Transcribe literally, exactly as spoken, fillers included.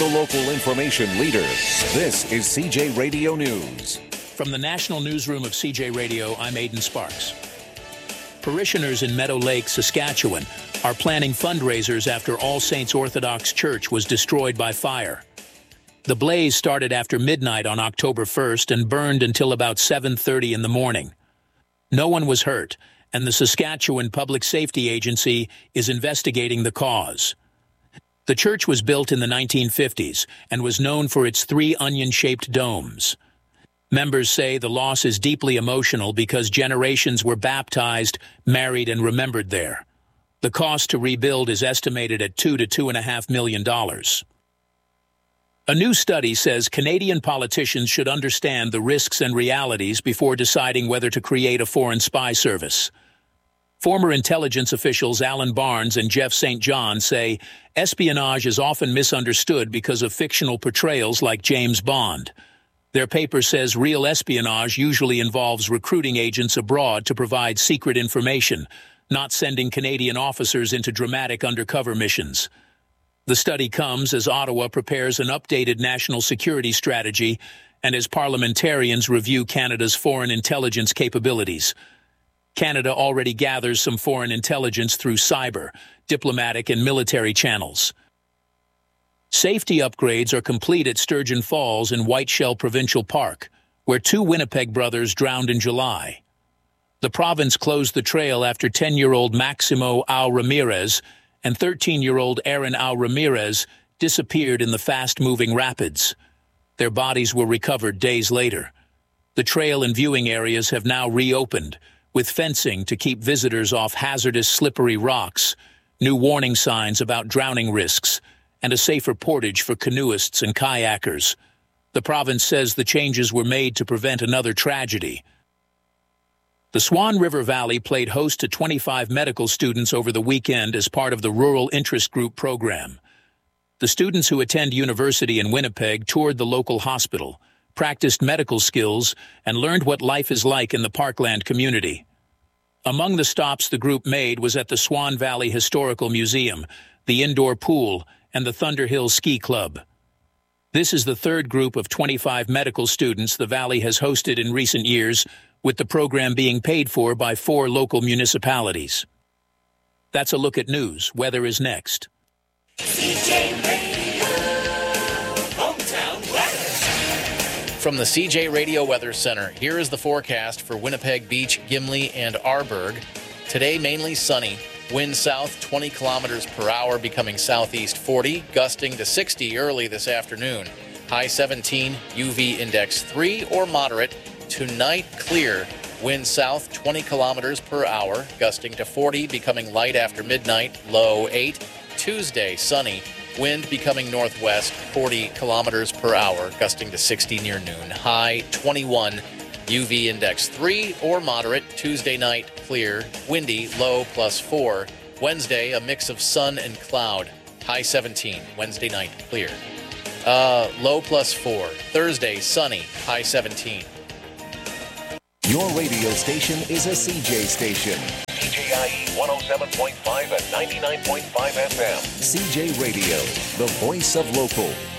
hyper-local information leader. This is C J Radio News. From the National Newsroom of C J Radio, I'm Aidan Sparks. Parishioners in Meadow Lake, Saskatchewan, are planning fundraisers after All Saints Orthodox Church was destroyed by fire. The blaze started after midnight on October first and burned until about seven thirty in the morning. No one was hurt, and the Saskatchewan Public Safety Agency is investigating the cause. The church was built in the nineteen fifties and was known for its three onion-shaped domes. Members say the loss is deeply emotional because generations were baptized, married, and remembered there. The cost to rebuild is estimated at two to two and a half million dollars. A new study says Canadian politicians should understand the risks and realities before deciding whether to create a foreign spy service. Former intelligence officials Alan Barnes and Jeff Saint John say espionage is often misunderstood because of fictional portrayals like James Bond. Their paper says real espionage usually involves recruiting agents abroad to provide secret information, not sending Canadian officers into dramatic undercover missions. The study comes as Ottawa prepares an updated national security strategy and as parliamentarians review Canada's foreign intelligence capabilities. Canada already gathers some foreign intelligence through cyber, diplomatic, and military channels. Safety upgrades are complete at Sturgeon Falls in Whiteshell Provincial Park, where two Winnipeg brothers drowned in July. The province closed the trail after ten-year-old Maximo Au Ramirez and thirteen-year-old Aaron Au Ramirez disappeared in the fast-moving rapids. Their bodies were recovered days later. The trail and viewing areas have now reopened, with fencing to keep visitors off hazardous slippery rocks, new warning signs about drowning risks, and a safer portage for canoeists and kayakers. The province says the changes were made to prevent another tragedy. The Swan River Valley played host to twenty-five medical students over the weekend as part of the Rural Interest Group program. The students who attend university in Winnipeg toured the local hospital, practiced medical skills, and learned what life is like in the Parkland community. Among the stops the group made was at the Swan Valley Historical Museum, the indoor pool, and the Thunderhill Ski Club. This is the third group of twenty-five medical students the Valley has hosted in recent years, with the program being paid for by four local municipalities. That's a look at news. Weather is next. C J Radio, hometown weather. From the C J Radio Weather Center, here is the forecast for Winnipeg Beach, Gimli, and Arborg. Today, mainly sunny. Wind south twenty kilometers per hour, becoming southeast forty, gusting to sixty early this afternoon. High seventeen, U V index three or moderate. Tonight, clear. Wind south twenty kilometers per hour, gusting to forty, becoming light after midnight, low eight. Tuesday, sunny. Wind becoming northwest, forty kilometers per hour, gusting to sixty near noon. High twenty-one. U V index three or moderate. Tuesday night, clear. Windy, low plus four. Wednesday, a mix of sun and cloud. High seventeen. Wednesday night, clear. Uh, low plus four. Thursday, sunny. High seventeen. Your radio station is a C J station. C J I E one oh seven point five and ninety-nine point five F M. C J Radio, the voice of local.